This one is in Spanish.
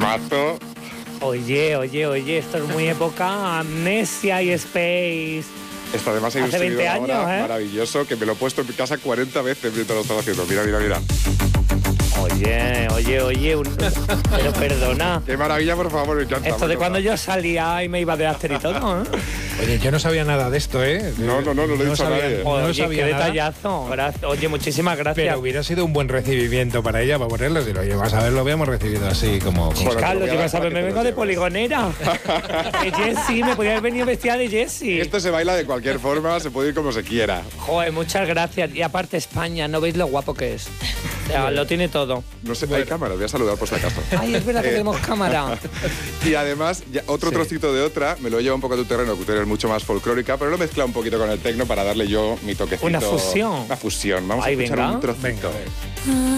temazo. Oye, esto es muy época Amnesia y Space. Esto además hay un Hace 20 sonido años, ahora maravilloso que me lo he puesto en mi casa 40 veces mientras lo estaba haciendo. Mira. Oye, pero perdona. Qué maravilla, por favor, me encanta. Esto de cuando yo salía y me iba de after y todo, ¿eh? Oye, yo no sabía nada de esto, ¿eh? No lo he dicho a nadie. Oye, sabía qué nada. detallazo. Oye, muchísimas gracias. Pero hubiera sido un buen recibimiento para ella, para ponerlo. Decir, oye, vas a ver, lo habíamos recibido así como... Bueno, Carlos, te lo voy a yo dar sabes, para me que vengo te de lo poligonera. De Jessie, me podía haber venido vestida de Jessie. Esto se baila de cualquier forma, se puede ir como se quiera. Joder, muchas gracias. Y aparte España, ¿no veis lo guapo que es? O sea, lo tiene todo. No sé, hay cámaras, voy a saludar por si acaso. Ay, es verdad que tenemos cámara. Y además, otro trocito de otra, me lo he llevado un poco a tu terreno, que tú eres mucho más folclórica, pero lo he mezclado un poquito con el tecno para darle yo mi toquecito. Una fusión. Una fusión. Vamos Ay, a escuchar venga. un trocito. Venga.